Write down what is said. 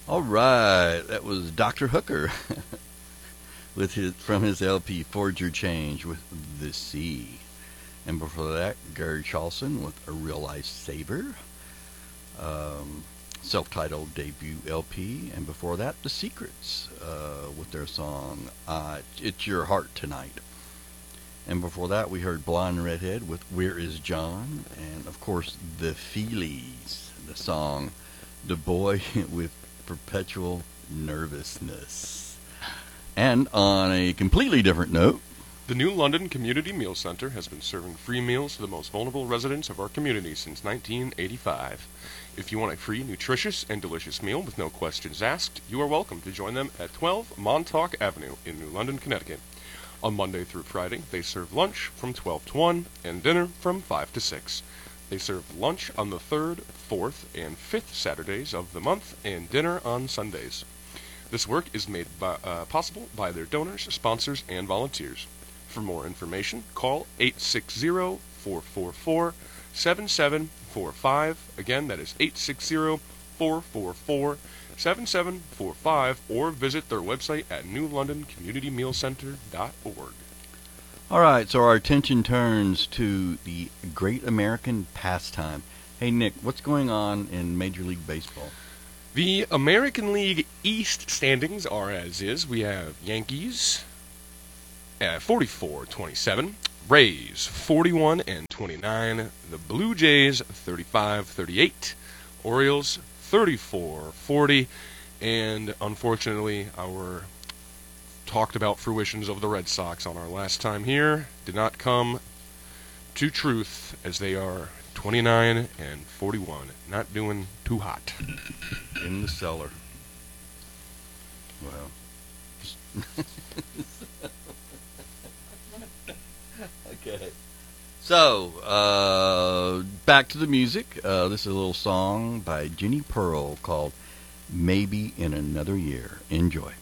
All right, that was Dr. Hooker with from his LP Forge Your Change with The Sea. And before that, Gary Charlson with A Real Life Saver, self-titled debut LP. And before that, The Secrets with their song It's Your Heart Tonight. And before that, we heard Blonde Redhead with Where Is John? And of course, The Feelies, the song The Boy with Perpetual Nervousness. And on a completely different note, the New London Community Meal Center has been serving free meals to the most vulnerable residents of our community since 1985. If you want a free, nutritious, and delicious meal with no questions asked, you are welcome to join them at 12 Montauk Avenue in New London, Connecticut. On Monday through Friday, they serve lunch from 12 to 1 and dinner from 5 to 6. They serve lunch on the 3rd, 4th, and 5th Saturdays of the month and dinner on Sundays. This work is made possible by their donors, sponsors, and volunteers. For more information, call 860-444-7745. Again, that is 860-444-7745, or visit their website at newlondoncommunitymealcenter.org. All right, so our attention turns to the Great American Pastime. Hey, Nick, what's going on in Major League Baseball? The American League East standings are as is. We have Yankees at 44-27, Rays 41-29, the Blue Jays 35-38, Orioles 34-40, and unfortunately our talked about fruitions of the Red Sox on our last time here did not come to truth, as they are 29-41, not doing too hot. In the cellar. Well. Okay. So, back to the music. This is a little song by Jenny Pearl called Maybe in Another Year. Enjoy.